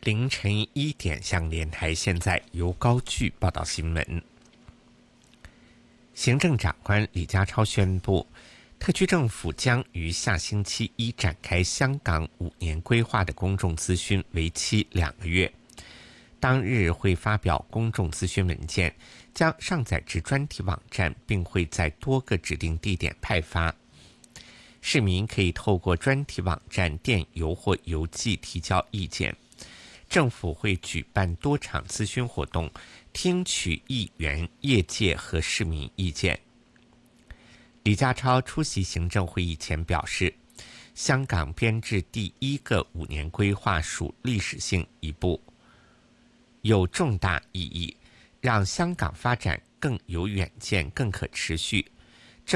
凌晨1点向联台，现在由高炬报道新闻。行政长官李家超宣布，特区政府将于下星期一展开香港5年规划的公众咨询，为期2个月。当日会发表公众咨询文件，将上载至专题网站，并会在多个指定地点派发。市民可以透过专题网站、电邮或邮寄提交意见。政府会举办多场咨询活动，听取议员、业界和市民意见。李家超出席行政会议前表示，香港编制第1个5年规划属历史性一步，有重大意义，让香港发展更有远见、更可持续。